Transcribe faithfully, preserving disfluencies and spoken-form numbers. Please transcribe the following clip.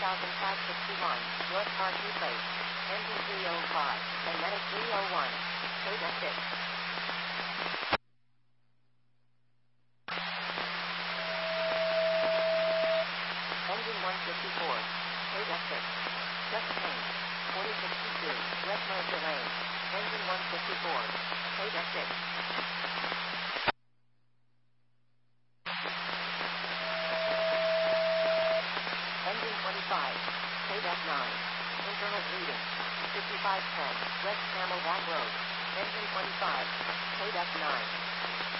thousand five sixty-one, North Parkview Place. Engine three oh five, and Medic three oh one. K F six. Engine one fifty-four, K F six. Just change. forty sixty-two, West Mercer Lane. Engine one fifty-four, K F six. Engine twenty-five, K F nine. Internal reading. fifty-five ten, West Camelback Road. Engine twenty-five, K F nine.